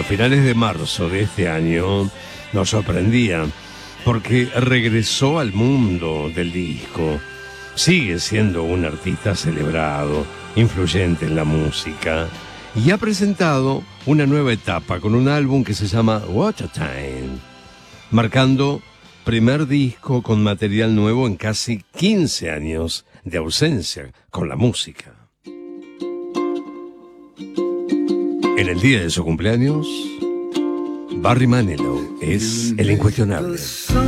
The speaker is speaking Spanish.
finales de marzo de este año nos sorprendía porque regresó al mundo del disco. Sigue siendo un artista celebrado, influyente en la música, y ha presentado una nueva etapa con un álbum que se llama Watertime, marcando primer disco con material nuevo en casi 15 años de ausencia con la música. En el día de su cumpleaños, Barry Manilow es el incuestionable.